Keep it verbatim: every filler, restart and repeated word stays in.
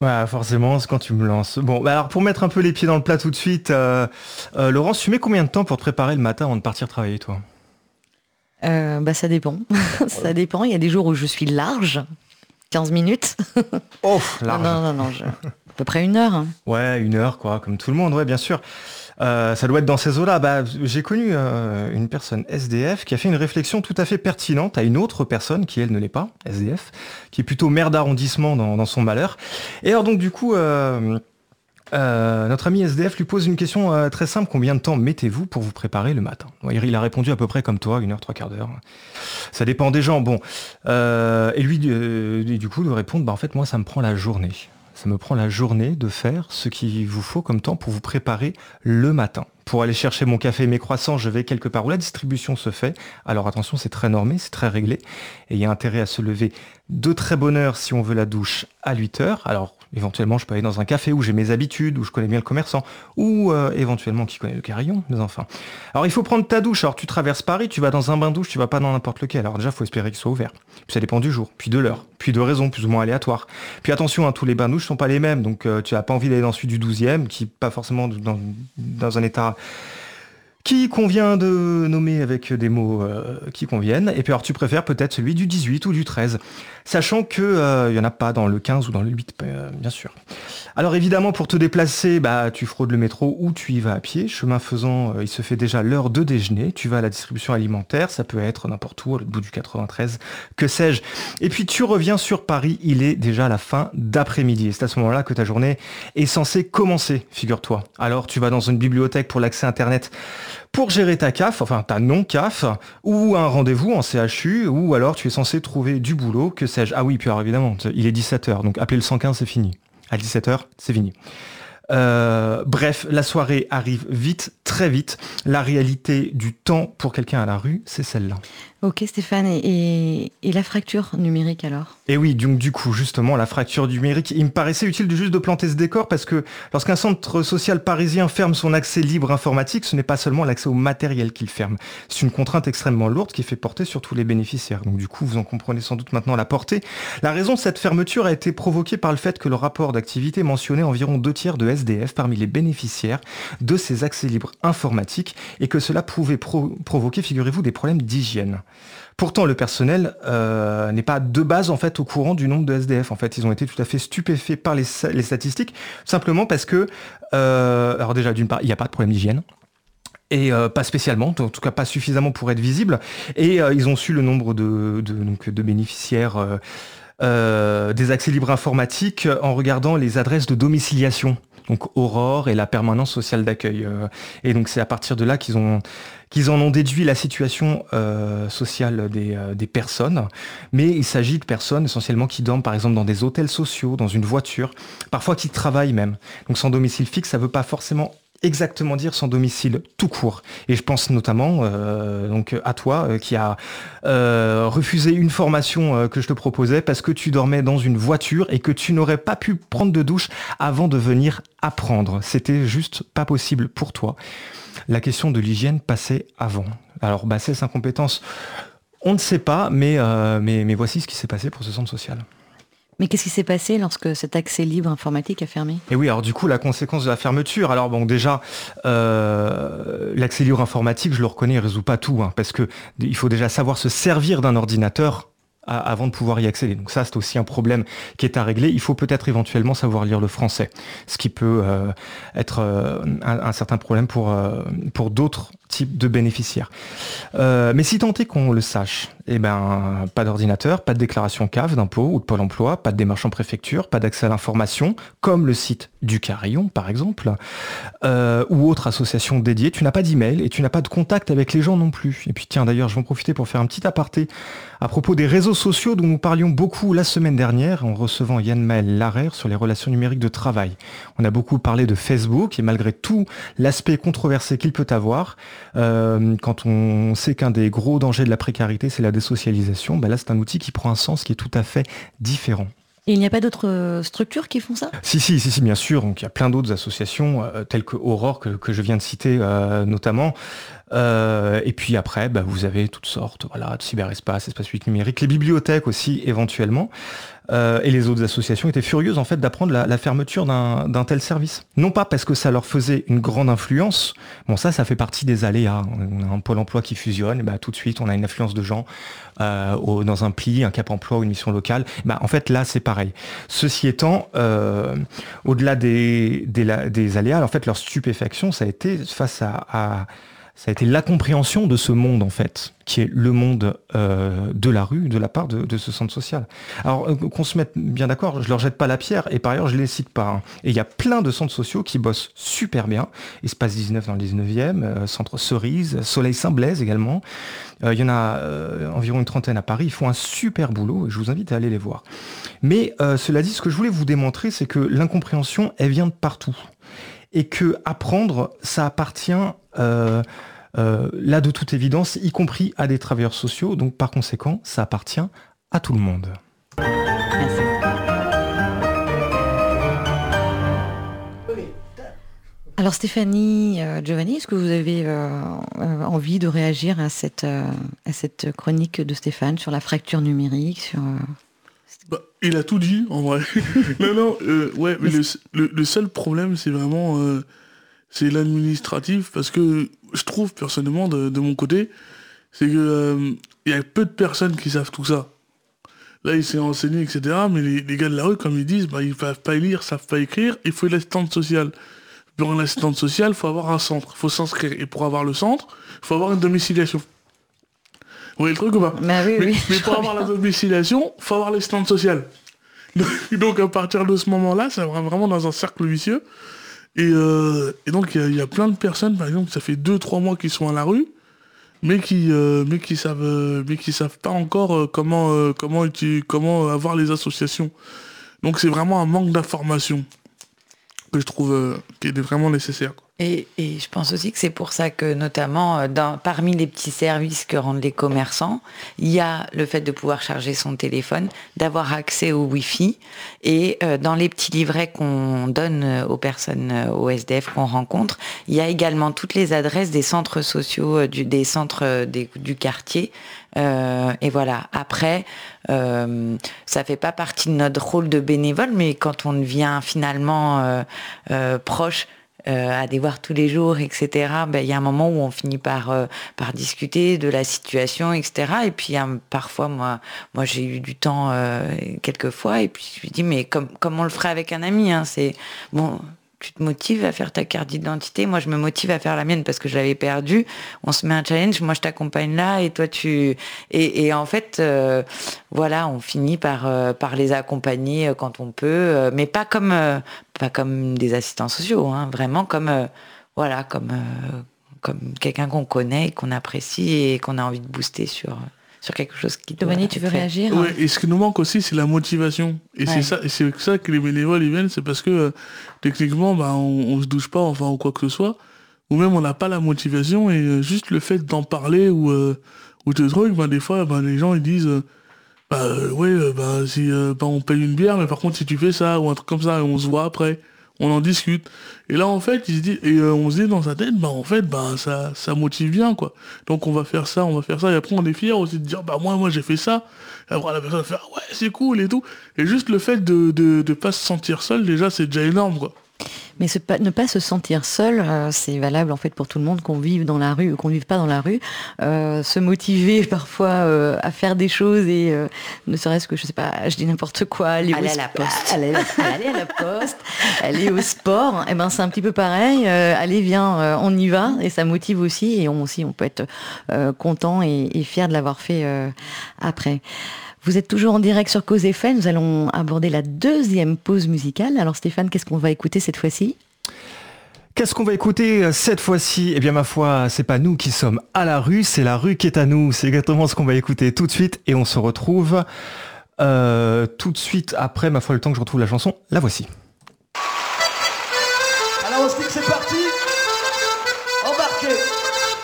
Ouais, forcément, c'est quand tu me lances. Bon, bah alors pour mettre un peu les pieds dans le plat tout de suite, euh, euh, Laurence, tu mets combien de temps pour te préparer le matin avant de partir travailler, toi? Euh, bah, ça dépend. Ça dépend. Il y a des jours où je suis large, quinze minutes. Oh, Non, large. non, non, non, je... à peu près une heure, hein. Ouais, une heure, quoi, comme tout le monde, ouais, bien sûr. Euh, ça doit être dans ces eaux-là. Bah, j'ai connu euh, une personne S D F qui a fait une réflexion tout à fait pertinente à une autre personne qui, elle, ne l'est pas, S D F, qui est plutôt maire d'arrondissement dans, dans son malheur. Et alors, donc, du coup, euh, euh, notre ami S D F lui pose une question euh, très simple. Combien de temps mettez-vous pour vous préparer le matin? Ouais, il a répondu à peu près comme toi, une heure, trois quarts d'heure. Ça dépend des gens. Bon, euh, et lui, euh, du coup, de répondre, bah, en fait, moi, ça me prend la journée. Ça me prend la journée de faire ce qu'il vous faut comme temps pour vous préparer le matin. Pour aller chercher mon café et mes croissants, je vais quelque part où la distribution se fait. Alors attention, c'est très normé, c'est très réglé. Et il y a intérêt à se lever de très bonne heure si on veut la douche à huit heures. Alors éventuellement, je peux aller dans un café où j'ai mes habitudes, où je connais bien le commerçant, ou euh, éventuellement qui connaît le carillon, mes enfants. Alors il faut prendre ta douche. Alors tu traverses Paris, tu vas dans un bain douche, tu vas pas dans n'importe lequel. Alors déjà, il faut espérer qu'il soit ouvert. Puis ça dépend du jour, puis de l'heure, puis de raisons plus ou moins aléatoires. Puis attention, hein, tous les bains douches sont pas les mêmes, donc euh, tu n'as pas envie d'aller dans celui du douzième, qui pas forcément dans, dans un état qui convient de nommer avec des mots euh, qui conviennent. Et puis alors tu préfères peut-être celui du dix-huit ou du treize, sachant que euh, il y en a pas dans le quinze ou dans le huit, euh, bien sûr. Alors évidemment, pour te déplacer, bah, tu fraudes le métro ou tu y vas à pied. Chemin faisant, euh, il se fait déjà l'heure de déjeuner. Tu vas à la distribution alimentaire, ça peut être n'importe où, à l'autre bout du quatre-vingt-treize, que sais-je. Et puis tu reviens sur Paris, il est déjà la fin d'après-midi. Et c'est à ce moment-là que ta journée est censée commencer, figure-toi. Alors tu vas dans une bibliothèque pour l'accès Internet pour gérer ta C A F, enfin ta non-C A F, ou un rendez-vous en C H U, ou alors tu es censé trouver du boulot, que sais-je. Ah oui, puis alors évidemment, il est dix-sept heures, donc appeler le cent quinze, c'est fini. À dix-sept heures, c'est fini. Euh, bref, la soirée arrive vite, très vite. La réalité du temps pour quelqu'un à la rue, c'est celle-là. Ok, Stéphane, et, et, et la fracture numérique alors? Et oui, donc du coup, justement, la fracture numérique, il me paraissait utile de juste de planter ce décor parce que lorsqu'un centre social parisien ferme son accès libre informatique, ce n'est pas seulement l'accès au matériel qu'il ferme. C'est une contrainte extrêmement lourde qui fait porter sur tous les bénéficiaires. Donc du coup, vous en comprenez sans doute maintenant la portée. La raison de cette fermeture a été provoquée par le fait que le rapport d'activité mentionnait environ deux tiers de S D F parmi les bénéficiaires de ces accès libres informatiques et que cela pouvait pro- provoquer, figurez-vous, des problèmes d'hygiène. Pourtant, le personnel euh, n'est pas de base en fait au courant du nombre de S D F. En fait, ils ont été tout à fait stupéfaits par les, les statistiques, simplement parce que, euh, alors déjà d'une part, il n'y a pas de problème d'hygiène. Et euh, pas spécialement, en tout cas pas suffisamment pour être visible. Et euh, ils ont su le nombre de, de, donc, de bénéficiaires euh, euh, des accès libres informatiques en regardant les adresses de domiciliation. Donc Aurore et la permanence sociale d'accueil. Euh, et donc c'est à partir de là qu'ils ont qu'ils en ont déduit la situation euh, sociale des, euh, des personnes. Mais il s'agit de personnes essentiellement qui dorment par exemple dans des hôtels sociaux, dans une voiture, parfois qui travaillent même. Donc sans domicile fixe, ça veut pas forcément exactement dire sans domicile tout court. Et je pense notamment euh, donc à toi euh, qui a euh, refusé une formation euh, que je te proposais parce que tu dormais dans une voiture et que tu n'aurais pas pu prendre de douche avant de venir apprendre. C'était juste pas possible pour toi. La question de l'hygiène passait avant. Alors bassesse, incompétence, on ne sait pas, mais, euh, mais, mais voici ce qui s'est passé pour ce centre social. Mais qu'est-ce qui s'est passé lorsque cet accès libre informatique a fermé? Et oui, alors du coup, la conséquence de la fermeture, alors bon, déjà, euh, l'accès libre informatique, je le reconnais, il résout pas tout, hein, parce que il faut déjà savoir se servir d'un ordinateur à- avant de pouvoir y accéder. Donc ça, c'est aussi un problème qui est à régler. Il faut peut-être éventuellement savoir lire le français, ce qui peut euh, être euh, un, un certain problème pour, euh, pour d'autres types de bénéficiaires. Euh, mais si tant est qu'on le sache, eh ben, pas d'ordinateur, pas de déclaration C A F, d'impôt ou de Pôle emploi, pas de démarche en préfecture, pas d'accès à l'information, comme le site du Carillon, par exemple, euh, ou autre association dédiée. Tu n'as pas d'email et tu n'as pas de contact avec les gens non plus. Et puis tiens, d'ailleurs, je vais en profiter pour faire un petit aparté à propos des réseaux sociaux dont nous parlions beaucoup la semaine dernière en recevant Yann-Maël Larère sur les relations numériques de travail. On a beaucoup parlé de Facebook et malgré tout l'aspect controversé qu'il peut avoir, euh, quand on sait qu'un des gros dangers de la précarité, c'est la désocialisation, ben là c'est un outil qui prend un sens qui est tout à fait différent. Et il n'y a pas d'autres euh, structures qui font ça? Si, si, si, si, bien sûr. Donc, il y a plein d'autres associations, euh, telles que Aurore, que, que je viens de citer euh, notamment. Euh, et puis après, bah, vous avez toutes sortes, voilà, de cyberespace, espace public numérique, les bibliothèques aussi éventuellement. Euh, et les autres associations étaient furieuses en fait d'apprendre la, la fermeture d'un, d'un tel service. Non pas parce que ça leur faisait une grande influence, bon ça, ça fait partie des aléas. On a un pôle emploi qui fusionne, et bah, tout de suite on a une affluence de gens euh, au, dans un pli, un cap emploi ou une mission locale. Bah, en fait là c'est pareil. Ceci étant, euh, au-delà des, des, des aléas, en fait leur stupéfaction ça a été face à, à ça a été l'incompréhension de ce monde, en fait, qui est le monde euh, de la rue, de la part de, de ce centre social. Alors, euh, qu'on se mette bien d'accord, je leur jette pas la pierre, et par ailleurs, je les cite pas. Hein. Et il y a plein de centres sociaux qui bossent super bien. Espace dix-neuf dans le dix-neuvième, euh, Centre Cerise, Soleil Saint-Blaise également. Euh, il y en a euh, environ une trentaine à Paris. Ils font un super boulot, et je vous invite à aller les voir. Mais, euh, cela dit, ce que je voulais vous démontrer, c'est que l'incompréhension, elle vient de partout. Et que apprendre, ça appartient... Euh, Euh, là de toute évidence, y compris à des travailleurs sociaux, donc par conséquent, ça appartient à tout le monde. Merci. Alors Stéphanie, euh, Giovanni, est-ce que vous avez euh, euh, envie de réagir à cette, euh, à cette chronique de Stéphane sur la fracture numérique sur, euh... bah, il a tout dit, en vrai. non, non, euh, ouais, mais le, le, le seul problème, c'est vraiment... Euh, c'est l'administratif, parce que je trouve personnellement de, de mon côté, c'est que euh, y a peu de personnes qui savent tout ça. Là, il s'est enseigné, et cetera. Mais les, les gars de la rue, comme ils disent, bah, ils ne savent pas lire, savent pas écrire, il faut une assistante sociale. Pour une assistante sociale, il faut avoir un centre, il faut s'inscrire. Et pour avoir le centre, il faut avoir une domiciliation. Vous voyez le truc ou pas? Bah oui, mais, oui, mais pour avoir bien. La domiciliation, il faut avoir l'assistante sociale. Donc à partir de ce moment-là, ça va vraiment dans un cercle vicieux. Et, euh, et donc il y, y a plein de personnes, par exemple, ça fait deux trois mois qu'ils sont à la rue, mais qui euh, mais qui savent euh, mais qui savent pas encore euh, comment euh, comment uti- comment avoir les associations. Donc c'est vraiment un manque d'information que je trouve euh, qui est vraiment nécessaire, quoi. Et, et je pense aussi que c'est pour ça que, notamment, dans, parmi les petits services que rendent les commerçants, il y a le fait de pouvoir charger son téléphone, d'avoir accès au Wi-Fi, et euh, dans les petits livrets qu'on donne aux personnes, aux S D F qu'on rencontre, il y a également toutes les adresses des centres sociaux, du, des centres des, du quartier. Euh, et voilà. Après, euh, ça fait pas partie de notre rôle de bénévole, mais quand on devient finalement euh, euh, proche, Euh, à les voir tous les jours, et cetera. Ben, y a un moment où on finit par euh, par discuter de la situation, et cetera. Et puis hein, parfois, moi, moi, j'ai eu du temps euh, quelques fois, et puis je lui dis mais comme comme on le ferait avec un ami, hein, c'est bon. Tu te motives à faire ta carte d'identité, moi je me motive à faire la mienne parce que je l'avais perdue. On se met un challenge, moi je t'accompagne là et toi tu... Et, et en fait, euh, voilà, on finit par, euh, par les accompagner quand on peut, euh, mais pas comme, euh, pas comme des assistants sociaux, hein, vraiment comme, euh, voilà, comme, euh, comme quelqu'un qu'on connaît et qu'on apprécie et qu'on a envie de booster sur... sur quelque chose qui doit Giovanni, tu veux faire. réagir? Ouais, et ce qui nous manque aussi, c'est la motivation. Et Ouais. c'est ça, et c'est ça que les bénévoles ils viennent, c'est parce que euh, techniquement, bah, on, on se douche pas, enfin ou quoi que ce soit, ou même on n'a pas la motivation et euh, juste le fait d'en parler ou euh, ou de trucs, bah, des fois, bah, les gens ils disent, euh, bah euh, ouais, euh, bah si euh, bah, on paye une bière, mais par contre si tu fais ça ou un truc comme ça, et on se voit après. On en discute. Et là, en fait, il se dit, et euh, on se dit dans sa tête, bah en fait, bah ça, ça motive bien, quoi. Donc on va faire ça, on va faire ça. Et après, on est fier aussi de dire, bah moi, moi, j'ai fait ça. Et après, la personne va faire, ouais, c'est cool et tout. Et juste le fait de de, de pas se sentir seul, déjà, c'est déjà énorme, quoi. Mais ce, ne pas se sentir seul, euh, c'est valable en fait pour tout le monde, qu'on vive dans la rue ou qu'on ne vive pas dans la rue. Euh, se motiver parfois euh, à faire des choses et euh, ne serait-ce que, je sais pas, je dis n'importe quoi, aller, Aller au à la sp- poste. aller, aller à la poste, aller au sport, et ben c'est un petit peu pareil. Euh, allez, viens, euh, on y va, et ça motive aussi, et on aussi on peut être euh, content et, et fier de l'avoir fait euh, après. Vous êtes toujours en direct sur Cause F M. Nous allons aborder la deuxième pause musicale. Alors Stéphane, qu'est-ce qu'on va écouter cette fois-ci ? Qu'est-ce qu'on va écouter cette fois-ci ? Eh bien, ma foi, c'est pas nous qui sommes à la rue, c'est la rue qui est à nous. C'est exactement ce qu'on va écouter tout de suite et on se retrouve euh, tout de suite après, ma foi, le temps que je retrouve la chanson. La voici. Alors on se dit que c'est